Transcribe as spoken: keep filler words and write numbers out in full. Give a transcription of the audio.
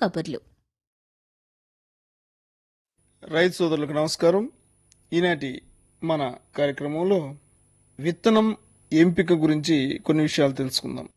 కబుర్లు. రైతు సోదరులకు నమస్కారం. ఈనాటి మన కార్యక్రమంలో విత్తనం ఎంపిక గురించి కొన్ని విషయాలు తెలుసుకుందాం.